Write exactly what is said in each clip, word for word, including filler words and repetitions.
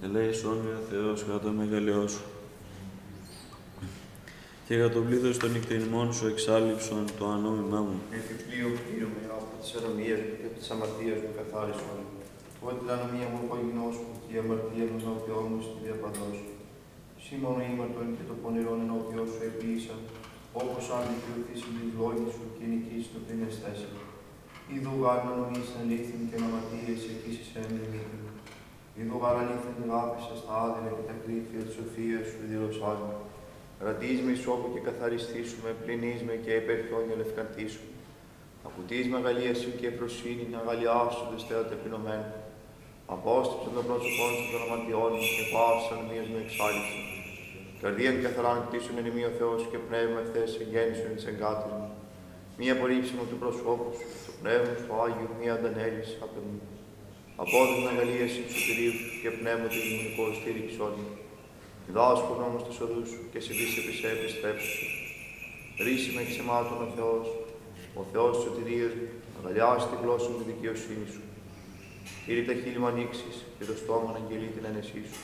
Ελέησόν με ο Θεός κατά το μεγαλειό σου. Και για το πλήθος των νυχτεριμών σου εξάλληψον το ανώμημά μου. Επιπλοίο πλήρωμε από τις ανομίες μου και από τις αμαρτίες μου καθάρισον. Ότι την ανομία μου απογεινώσου και η αμαρτία μου ενώπιόν μου στη διαπαντός. Σήμωνο ήμαρτον και το πονηρόν ενώπιόν σου επίησαν, όπως αν δικαιωθήσει τη λόγη σου και νικήσει το πριν αισθέσει. Ιδού γάρ να νομίσεις αλήθιν και να αμαρτίες εκείσεις εμνημίτου. Ιδού γάρ αλήθιν αγάπησες τα άδειλα και τα κρύφια της σοφίας σου δηλωσάζουν. Ρατείς με ισόπου και καθαριστήσουμε, πλυνείς με και υπερχιόνια λευκαντήσουμε. Απουτείς με αγαλία σου και ευφροσύνη, να αγαλιάσου δεστέα ταπεινωμένου. Απόστρεψε τον πρόσωπό σου των αμαρτιών μου και πάυσαν μίας με εξάλληψη. Καρδίαν καθαράν κτίσουν εν ημί ο Θεός και πνεύμα ευθές εγγέννησον εις εγκάτης μου. Μη απορρίψε μου του προσώπου σου, το πνεύμα σου Άγιο, μη αντανέλεις απ' εμού. Απόδει την αγαλία σου σωτηρίου σου και πνεύμα του ηγουμενικό στήριξόν μου. Δάσκον όμως τους οδούς σου και συμβείς επί σε επιστρέψου. Ρίση με ξεμάτων ο Θεός, ο Θεός της σωτηρίας μου, αγαλιάσει τη γλώσσα μου τη δικαιοσύνη σου. Κύριε τα χείλη μου ανοίξεις και το στόμα να αγγελεί την ένεσή σου.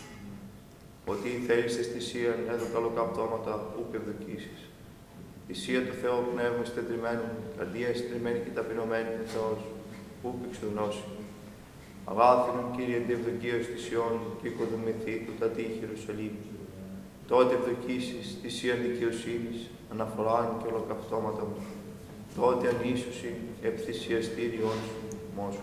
Ότι θέλεις αισθησίαν έδω καλοκαπτώματα που ευδοκίσεις. Θυσία του Θεού πνεύμα στεντρημένου μου, καρδία στριμμένη και ταπεινωμένη του Θεός, που εξουδνώσει. Αγάθινον Κύριε τη ευδοκία θυσιών και οικοδομηθεί του τα τείχη Ιερουσαλήμ. Τότε ευδοκίσεις θυσίαν δικαιοσύνης, αναφοράν και ολοκαυτώματα μου. Τότε ανίσωση ευθυσιαστήριον σου μόσχος.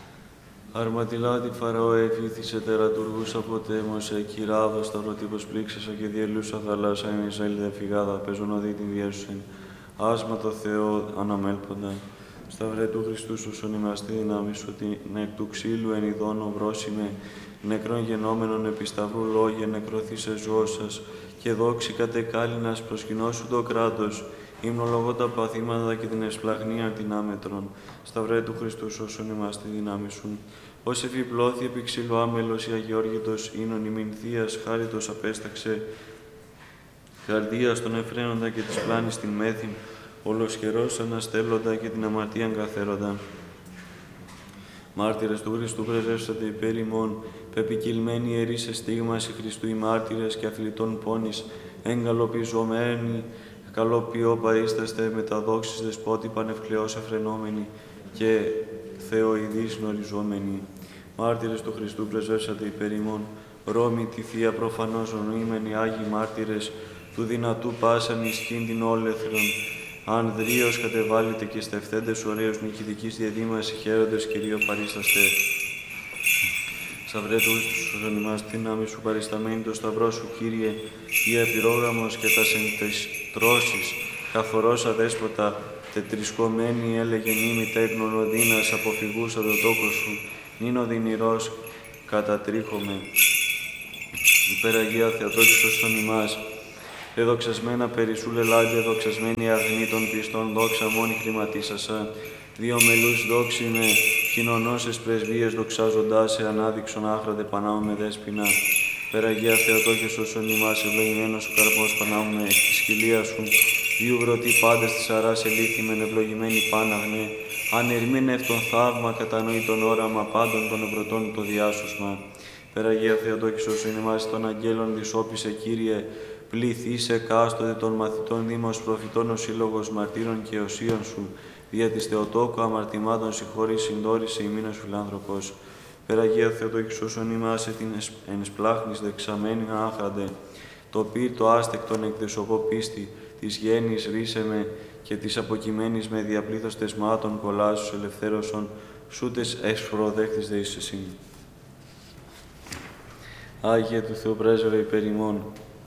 Αρματιλάτη Φαραώ εφήθησε τερατουργούς αποτέμωσε, κυράδος σταυροτύπος πλήξεσα και διελούσα θαλάσσα η Ισραήλ φυγάδα, παίζουν οδή την διέσουσεν. Άσμα το Θεό αναμέλποντα. Σταυρέ του Χριστού σου σον ημαστή δυνάμει σου, την εκ του ξύλου εν ειδώνω βρόσιμε, νεκρών γενόμενων επί σταυρού λόγια νεκρωθήσε ζώσας, και δόξη κατεκάλυνας προσκυνώσου το κράτος, ύμνολογώ τα παθήματα και την εσπλαχνία την άμετρον. Σταυρέ του Χριστού σώσον ημάς τη δύναμη σου. Ως εφιπλώθη επί ξύλου άμελος η αγιώργητος ίνων ημιν θείας χάριτος απέσταξε, καρδίας τον εφραίνοντα και της πλάνης την μέθην, ολοσχερός αναστέλλοντα και την αμαρτίαν καθέροντα. Μάρτυρες του Χριστού πρεσβεύσατε υπέρ ημών, πεπικυλμένοι ιερείς σε στίγμαση Χριστού οι μάρτυρες και αθλητών πόνης, εγκαλοπιζομένοι, καλοποιώ παρίσταστε με τα δόξης δεσπότη πανευκλαιώς εφρενόμενοι και θεοειδείς γνωριζόμενοι. Μάρτυρες του Χριστού πρεσβεύσατε υπέρ ημών, Ρώμη τη Θεία προφανώς ονοήμενοι Άγιοι μάρτυρες, του δυνατού πάσαν ισχύν την όλεθρον, Ανδρίος κατεβάλλεται και στεφθέντες ωραίους νικητικής διαδήμασης χαίροντες Κυρίω παρίσταστε. Σταυρέ του Χριστού ημάς δύναμη σου παρισταμένη το σταυρό σου, Κύριε, η επιρόγραμμος και τα τρώσεις, καθορός αδέσποτα, τετρισκομένη έλεγε νήμη τέκνον οδύνας, αποφυγούσα το τόκο σου, νυν οδυνηρός κατατρίχομαι. Υπεραγία Θεοτόκησος των ημάς, εδοξασμένα περισσού λελάντε, εδοξασμένη αγνή των πιστών, δόξα μόνη χρηματίσασα, δύο μελούς δόξη με κοινωνώσες πρεσβείες δοξάζοντάς σε ανάδειξον άχρατε πανάω με δέσποινα. Περαγία Θεοτόκησος των ημάς, ευλογημένος ο καρπός πανάω με εκ της χιλίας σου, δύο βρωτοί πάντες της αράς ελήθημεν ευλογημένη πάναγνε, ανερμήνευτον θαύμα κατανοήτων όραμα πάντων των ευρωτών το διάσωσμα. Περαγία Θεοτόκησος των ημάς, των αγγέλων δυσόπισε Κύριε, πληθήσε κάστοτε των μαθητών δήμος προφητών ο σύλλογος μαρτύρων και οσίων σου, δια της Θεοτόκου αμαρτημάτων συγχωρείς συντόρησε ημίνος φιλάνθρωπος. Περαγία Θεοτόκησος ον ημάσε την εν σπλάχνης δεξαμένη άχραντε, το πυρ το άστεκτον εκδεσοπό πίστη, της γέννης ρίσεμε και της αποκειμένης με διαπλήθος τεσμάτων κολάσους ελευθέρωσον, σούτες εσφροδέχτης δε εις εσύν. Άγιε του Θεού πρέσβευε υπέρ ημών.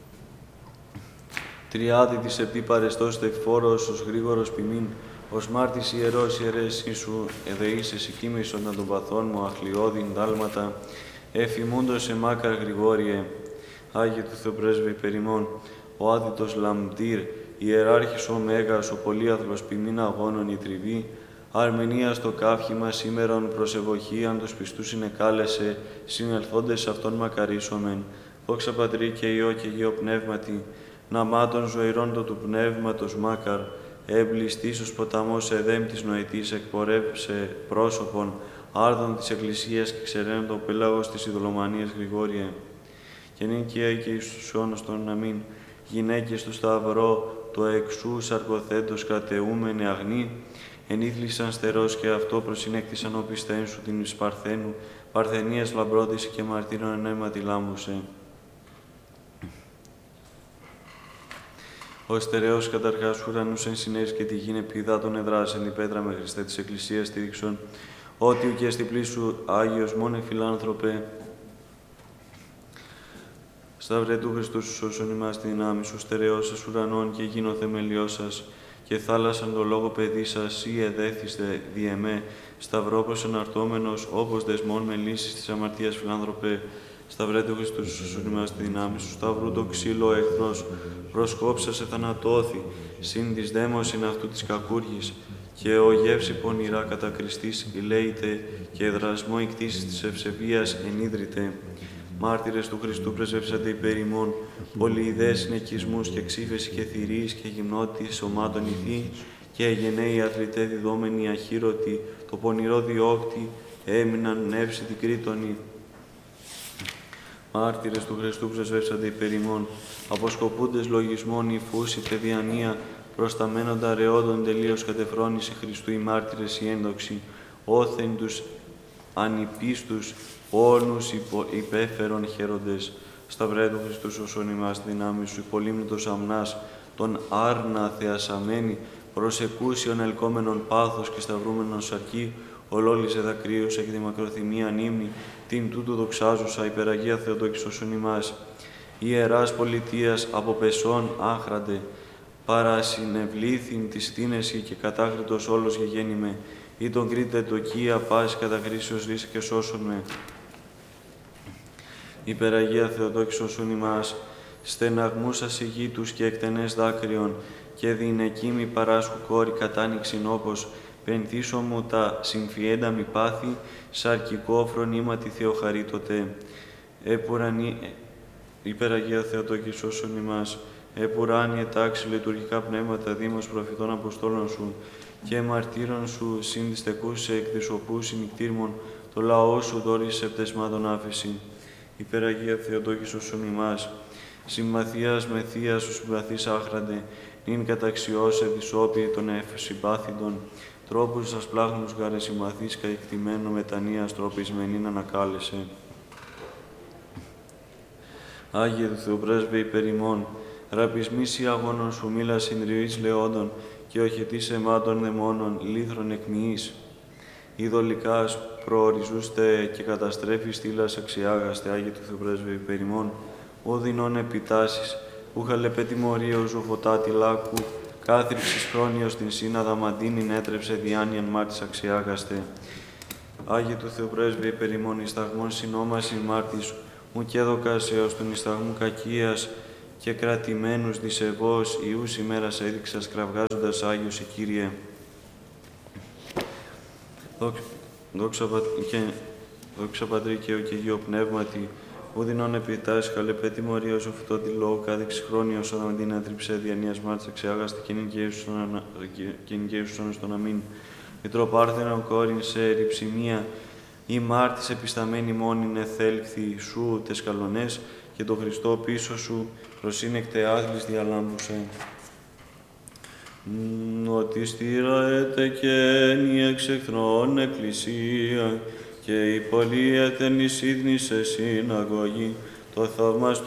Τριάδη της επί παρεστός τεκφόρος, ως γρήγορος ποιμήν, ως μάρτης ιερός ιερές Ιησού, εδεήσες οικείμησον των παθών μου, αχλιώδην δάλματα, εφημούντος σε μάκαρ Γρηγόριε. Άγιε του Θεού πρέσβε υπέρ ημών, ο άδητος Λαμπτήρ, ιεράρχης ο Μέγας, ο πολύαθλος ποιμήν αγώνων η τριβή, αρμενία στο κάφημα σήμερον προς ευοχίαν τους πιστούς συνεκάλεσε, συνελθόντες αυτόν μακαρίσομεν, δόξα Πατρί και Υιό και Υιό Πνεύματι, ναμάτων ζωηρών το του πνεύματος μάκαρ, έμπληστής ως ποταμός εδέμ της νοητής εκπορεύσε πρόσωπον, άρδον της Εκκλησίας και ξεραίνον το πέλαγος της ειδωλομανίας Γρηγόριε. και νυν και αεί και εις τους αιώνας των αμήν. Γυναίκες του Σταυρό, το εξού σαρκοθέντος κατεούμενε αγνή, ενήθλησαν στερός και αυτό προσυνέκτησαν ο πιστέν σου την εις Παρθένου, Παρθενίας λαμπρότηση και μαρτύρων ενέματι λάμπουσε. Ο στερεός καταρχάς ουρανούς εν συνέρης και τη γην επιδά των εδράσεν η πέτρα με Χριστέ της Εκκλησίας στήριξον, ότι ου και στη πλήσου Άγιος μόνε φιλάνθρωπε. Σταυρέ του Χριστού σου σώσον ημάς τη δυνάμει σου, στερεός σας ουρανών και γίνω θεμελιός σας, και θάλασσαν το λόγο παιδί σας, ή εδέθιστε δι' εμέ, σταυρό προσεναρτώμενος, όπως δεσμών με λύσεις της αμαρτίας φιλάνθρωπε. Σταυρέ του Χριστού σου σώσον ημάς τη δυνάμει σου, σταυρού το ξύλο εχθρός, προσκόψασε θανατώθη, συν της δαίμωσιν αυτού της κακούργης, και ο γεύση πονηρά κατακριστής ηλέητε, και εδρασμό η κτήσης της ευσεβίας ενίδρυτε. Μάρτυρες του Χριστού πρεσβεύσατε υπέρ ημών, πολυειδές συνεκισμούς και ξύφεση και θηρίης και γυμνότης σωμάτων ηθή, και γενναίοι αθλητέ διδόμενοι αχύρωτοι, το πονηρό διώκτη, έμειναν νεύσιτοι κρήτονοι. Μάρτυρες του Χριστού πρεσβεύσατε υπέρ ημών, αποσκοπούντες λογισμών υφούσιτε διανία, προσταμένοντα ρεόντων τελείως κατεφρόνηση Χριστού οι μάρτυρες οι ένδοξοι, όθεν τους ανυπίστους, όνους υπο, υπέφερον χαίροντες. Σταυρέ του Χριστού σώσον ημάς δυνάμει σου, υπολείμνητος αμνάς, τον άρνα θεασαμένη, προσεκούσιον ελκόμενον πάθος και σταυρούμενον σαρκή, ολόλυσε δακρύουσα και τη μακροθυμία νύμνη, την τούτου δοξάζουσα υπεραγία Θεοτόκη σώσον ημάς. Ιεράς πολιτείας από πεσών άχραντε, παρασυνευλήθην τη στήνεση και κατάκριτος όλος γεγέννημε, ή τον κρίτε τοκία πάση κατακρίσεως ρίσε και σώσον με. Υπεραγία Θεοτόκη σώσον ημάς, στεναγμούς ασυγήτους και εκτενές δάκρυων, και δινεκίμη παράσχου κόρη κατάνοιξην όπως, πενθήσω μου τα συμφιέντα μη πάθη, σαρκικό φρονήματι Θεοχαρίτοτε. Επουρανή, υπεραγία Θεοτόκη σώσον ημάς, επουράνιε τάξη λειτουργικά πνεύματα δήμος προφητών Αποστόλων σου, και μαρτύρων σου συνδιστεκούς σε εκδισοπούς συνικτήρμων, το λαό σου δόρισε πτεσμάτων άφεση. Υπεραγία Θεοτόκη σώσον ημάς, συμμαθίας με θεία σου συμπαθείς άχραντε, νυν καταξιώσε δυσόπιε των συμπάθητων, τρόπους σας πλάγνους γάρε συμμαθείς καεκτημένου μετανοίας τροπισμενήν ανακάλεσε. Άγιε του Θεοπρέσβε υπερ ημών, ραπισμής ή αγώνων σου μίλα συνριοής λεόντων, και οχετής αιμάτων δαιμόνων λίθρον εκμυής. Ιδωλικάς προοριζούστε και καταστρέφει στήλας αξιάγαστε, Άγιε του Θεοπρέσβε υπερ ημών, οδυνών επιτάσεις, ούχαλεπέ τιμωρία ζωφωτάτη λάκου, κάθριξης χρόνιος την σύναδα μαντίνην έτρεψε διάνοιαν μάρτης αξιάγαστε. Άγιε του Θεοπρέσβε υπερ ημών, ισταγμών συνόμασιν μάρτης, μου και έδωκας έως τον ισταγμού κακίας, και κρατημένους δισεβώς ιούς ημέρας έδειξας κραυγάζοντας Άγιος η Κύριε. Δόξα, δόξα, και, δόξα Πατρί και ο και Υιό Πνεύματι, ουδινών επιτάσεις χαλεπέ τιμωρία ως αυτό τη λόγο κάδειξη χρόνιος όταν την έτριψε διανοίας μάρτης αξιάγαστε και νυν και Ιησούσον στον αμήν. Μητροπάρθενον κόρην σε ρυψιμία, η μάρτης επισταμένη μόνην εθέλκθη σου τες καλονές, και το Χριστό πίσω σου προσύνεκτε άθλης διαλάμπουσε. Ότι στήραεται και νη εξ εχθρών εκκλησία, και η πολλή έθεν εις ύδνησε συναγωγή, το θαυμαστό